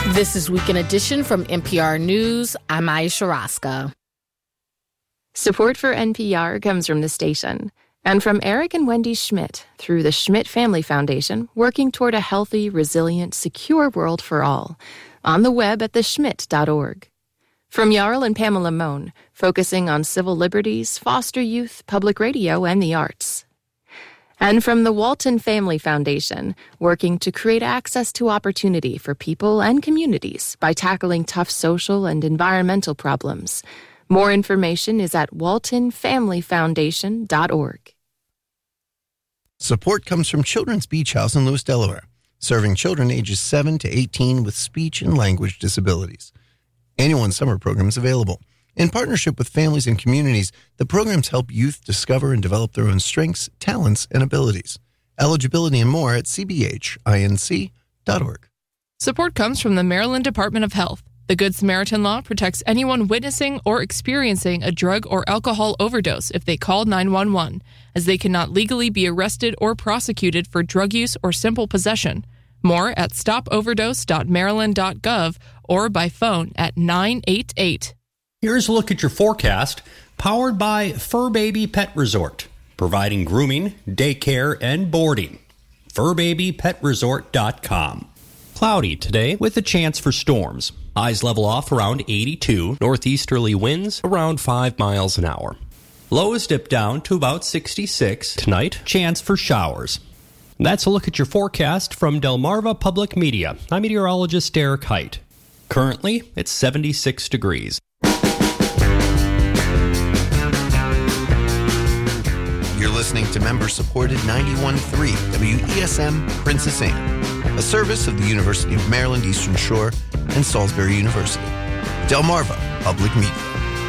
This is Weekend Edition from NPR News. I'm Aisha Raska. Support for NPR comes from the station and from Eric and Wendy Schmidt through the Schmidt Family Foundation, working toward a healthy, resilient, secure world for all. On the web at theschmidt.org. From Jarl and Pamela Mohn, focusing on civil liberties, foster youth, public radio, and the arts. And from the Walton Family Foundation, working to create access to opportunity for people and communities by tackling tough social and environmental problems. More information is at waltonfamilyfoundation.org. Support comes from Children's Beach House in Lewis, Delaware, serving children ages 7 to 18 with speech and language disabilities. Annual and summer programs available. In partnership with families and communities, the programs help youth discover and develop their own strengths, talents, and abilities. Eligibility and more at cbhinc.org. Support comes from the Maryland Department of Health. The Good Samaritan Law protects anyone witnessing or experiencing a drug or alcohol overdose if they call 911, as they cannot legally be arrested or prosecuted for drug use or simple possession. More at stopoverdose.maryland.gov or by phone at 988. Here's a look at your forecast, powered by Fur Baby Pet Resort, providing grooming, daycare, and boarding. FurBabyPetResort.com. Cloudy today with a chance for storms. Highs level off around 82, northeasterly winds around 5 miles an hour. Lows dip down to about 66. Tonight, chance for showers. That's a look at your forecast from Delmarva Public Media. I'm meteorologist Derek Height. Currently, it's 76 degrees. You're listening to member-supported 91.3 WESM Princess Anne, a service of the University of Maryland Eastern Shore and Salisbury University. Delmarva Public Media.